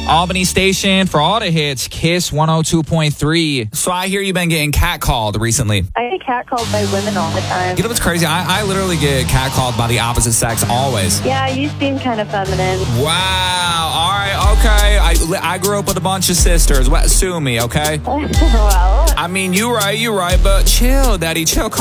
Albany Station for all the hits, Kiss 102.3. So I hear you've been getting catcalled recently. I get catcalled by women all the time. You know what's crazy? I literally get catcalled by the opposite sex always. Yeah, you seem kind of feminine. Wow. All right. Okay. I grew up with a bunch of sisters. Sue me, okay? Well, I mean, you're right. But chill, daddy. Chill.